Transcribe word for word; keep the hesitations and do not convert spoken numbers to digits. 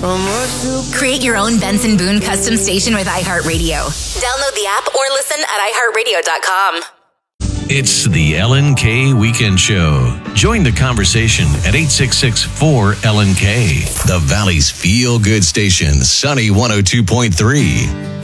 Create your own Benson Boone custom station with iHeartRadio. Download the app or listen at i heart radio dot com. It's the Ellen K Weekend Show. Join the conversation at eight six six, four, Ellen K. The Valley's feel-good station, Sunny one oh two point three.